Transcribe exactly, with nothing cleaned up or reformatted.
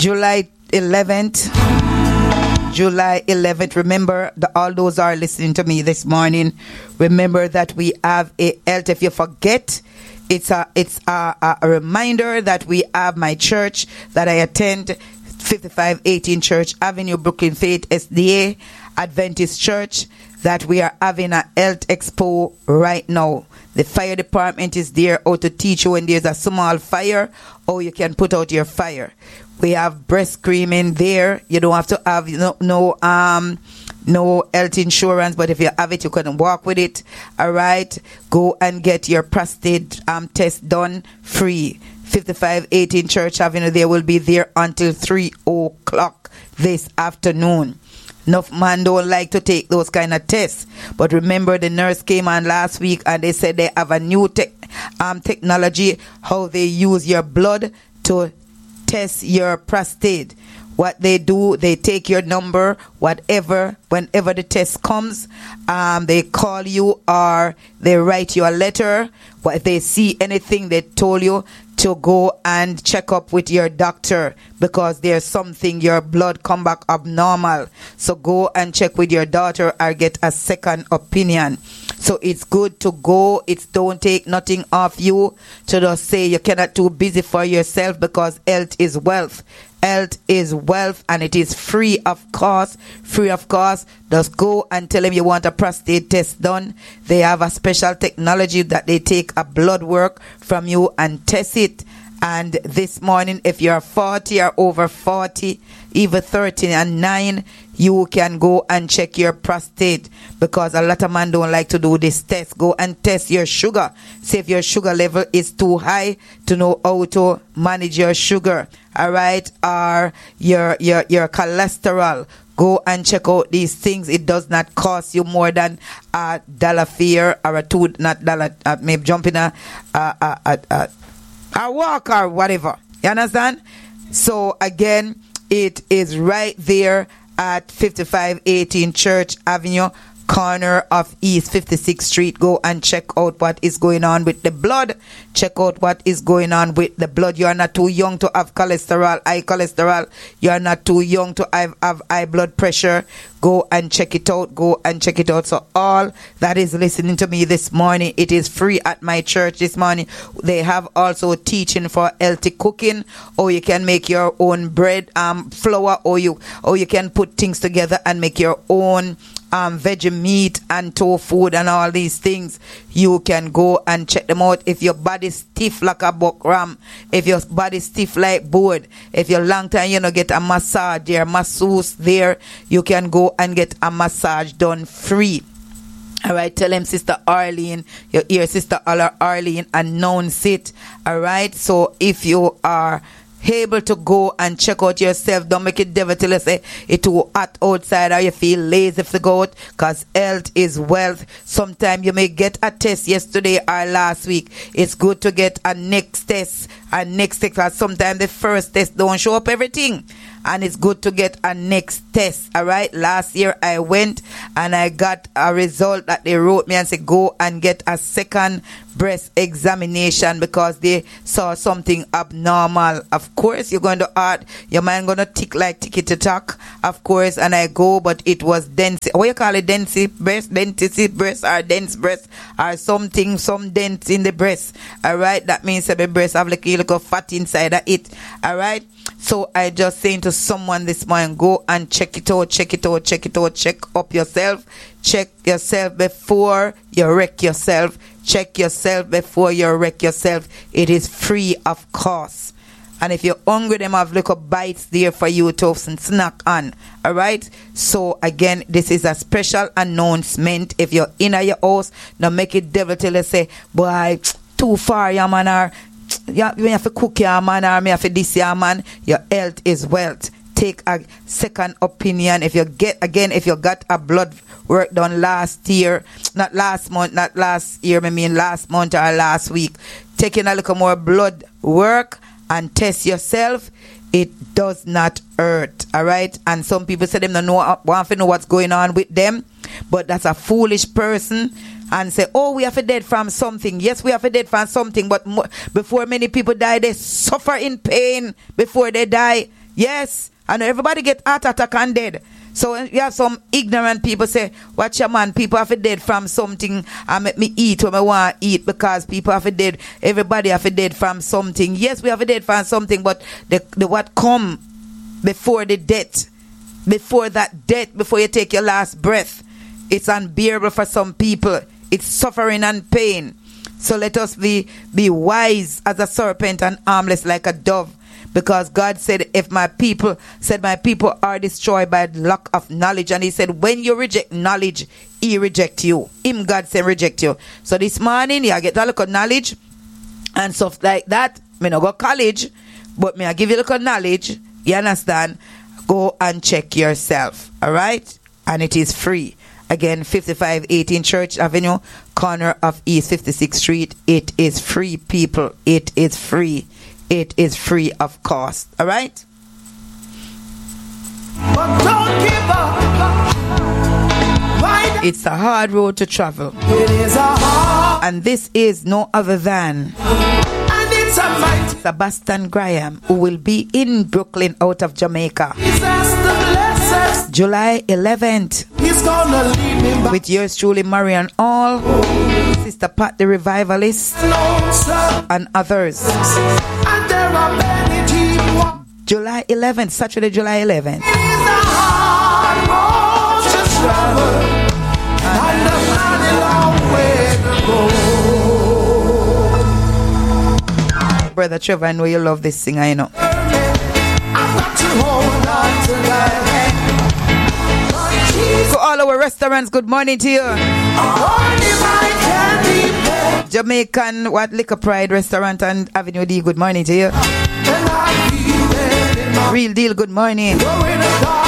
July eleventh. July eleventh. Remember, the, all those are listening to me this morning. Remember that we have a health. If you forget, it's a it's a, a, a reminder that we have my church that I attend, fifty-five eighteen Church Avenue, Brooklyn Faith S D A Adventist Church, that we are having a health expo right now. The fire department is there how to teach you when there's a small fire, how you can put out your fire. We have breast cream in there. You don't have to have no no um no health insurance, but if you have it, you can walk with it. All right, go and get your prostate um test done free. fifty-five eighteen Church Avenue. They will be there until three o'clock this afternoon. Enough man don't like to take those kind of tests, but remember the nurse came on last week and they said they have a new tech um technology how they use your blood to test your prostate. What they do, they take your number, whatever, whenever the test comes, um, they call you or they write you a letter. What if they see anything, they told you to go and check up with your doctor because there's something, your blood come back abnormal. So go and check with your doctor or get a second opinion. So it's good to go. It's don't take nothing off you to just say you cannot too busy for yourself, because health is wealth. Health is wealth, and it is free of cost. Free of cost. Just go and tell them you want a prostate test done. They have a special technology that they take a blood work from you and test it. And this morning, if you're forty or over forty, even thirty and nine, you can go and check your prostate, because a lot of men don't like to do this test. Go and test your sugar. See if your sugar level is too high, to know how to manage your sugar. All right, or your your your cholesterol. Go and check out these things. It does not cost you more than a dollar fare or a two, not dollar. Uh, maybe jump in a a a, a, a a walk or whatever. You understand? So again, it is right there at fifty-five eighteen Church Avenue, corner of East fifty-sixth Street. Go and check out what is going on with the blood. Check out what is going on with the blood. You are not too young to have cholesterol, high cholesterol. You are not too young to have, have high blood pressure. Go and check it out. Go and check it out. So all that is listening to me this morning, it is free at my church this morning. They have also teaching for healthy cooking, or you can make your own bread, um, flour, or you, or you can put things together and make your own Um, veggie meat and tofu and all these things. You can go and check them out. If your body stiff like a buck ram, if your body stiff like board, if you're long time you know get a massage there, masseuse there, you can go and get a massage done free. All right, tell him Sister Arlene, your ear Sister Arlene announce it. All right, so if you are able to go and check out yourself, don't make it devil till you say it's too hot outside or you feel lazy to go out, because health is wealth. Sometimes you may get a test yesterday or last week. It's good to get a next test, a next test, because sometimes the first test don't show up everything, and it's good to get a next test. All right, last year I went and I got a result that they wrote me and said go and get a second breast examination because they saw something abnormal. Of course, you're going to heart, your mind going to tick like ticky tack, of course. And I go, but it was dense. What you call it? Density breast, density breast, or dense breast, or something, some dent in the breast. All right, that means that the breast have like a little fat inside of it. All right. So I just saying to someone this morning, go and check it out, check it out, check it out, check up yourself, check yourself before you wreck yourself, check yourself before you wreck yourself. It is free of cost. And if you're hungry, them have little bites there for you to snack on. All right. So again, this is a special announcement. If you're in your house, now make it devil till you say, boy, too far, yeah, man, or yeah, you have to cook your man, or me have to this your man. Your health is wealth. Take a second opinion. If you get again, if you got a blood work done last year, not last month, not last year, I mean last month or last week, taking a little more blood work and test yourself. It does not hurt. All right. And some people say them don't know, want to know what's going on with them, but that's a foolish person. And say, oh, we have a dead from something. Yes, we have a dead from something. But mo- before many people die, they suffer in pain before they die. Yes, I know everybody get heart attack and dead. So you have some ignorant people say, watch your man, people have to dead from something and make me eat when I want to eat because people have to dead, everybody have to dead from something. Yes, we have to dead from something, but the, the what come before the death, before that death, before you take your last breath, it's unbearable for some people. It's suffering and pain. So let us be, be wise as a serpent and harmless like a dove. Because God said, if my people, said my people are destroyed by lack of knowledge. And he said, when you reject knowledge, he reject you. Him, God said, reject you. So this morning, you get a little knowledge and stuff like that. Me not go college, but me I give you a little knowledge. You understand? Go and check yourself. All right? And it is free. Again, fifty-five eighteen Church Avenue, corner of East fifty-sixth Street. It is free, people. It is free. It is free of cost. All right? But don't give up. It's a hard road to travel. It is a hard. And this is no other than and it's a mighty Sebastian Graham, who will be in Brooklyn out of Jamaica. July eleventh. He's gonna lead me back. With yours truly, Marian All, oh. Sister Pat the Revivalist, no, and others. And there are many people. July eleventh, Saturday, July eleventh. It is a hard road to travel, and a mighty long way to go. Brother Trevor, I know you love this singer, you know. I've got to hold on to that. To all our restaurants, good morning to you. Jamaican, what, Liquor Pride Restaurant and Avenue D, good morning to you. Real Deal, good morning.